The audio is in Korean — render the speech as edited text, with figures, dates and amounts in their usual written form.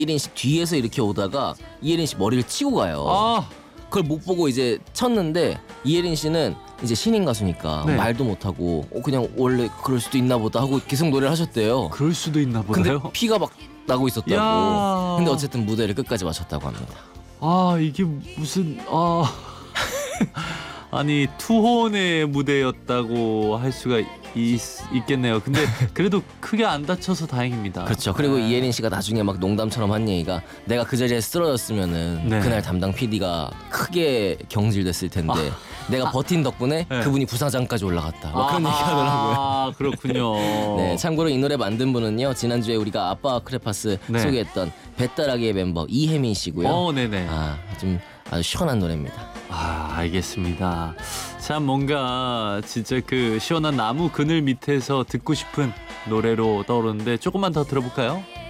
이혜린 씨 뒤에서 이렇게 오다가 이혜린 씨 머리를 치고 가요. 아, 그걸 못 보고 이제 쳤는데 이혜린 씨는 이제 신인 가수니까 네. 말도 못하고 그냥 원래 그럴 수도 있나 보다 하고 계속 노래를 하셨대요. 그럴 수도 있나 근데 보다요. 피가 막 나고 있었다고. 야. 근데 어쨌든 무대를 끝까지 마쳤다고 합니다. 아, 이게 무슨 아니 투혼의 무대였다고 할 수가 있겠네요. 근데 그래도 크게 안 다쳐서 다행입니다. 그렇죠. 그리고 이혜린 씨가 나중에 막 농담처럼 한 얘기가 내가 그 자리에 쓰러졌으면은 네. 그날 담당 PD가 크게 경질됐을 텐데 내가 버틴 덕분에 네. 그분이 부사장까지 올라갔다. 뭐 그런 얘기 하더라고요. 아, 그렇군요. 네, 참고로 이 노래 만든 분은요. 지난주에 우리가 아빠 크레파스 네. 소개했던 배따라기의 멤버 이혜민 씨고요. 네네. 좀 아주 시원한 노래입니다. 알겠습니다. 참 뭔가 진짜 그 시원한 나무 그늘 밑에서 듣고 싶은 노래로 떠오르는데 조금만 더 들어볼까요?